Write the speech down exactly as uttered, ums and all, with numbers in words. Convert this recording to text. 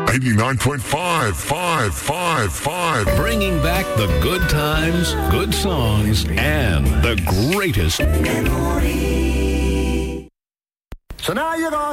eighty-nine point five, five, five, five. Bringing back the good times, good songs, and the greatest. So now you're gonna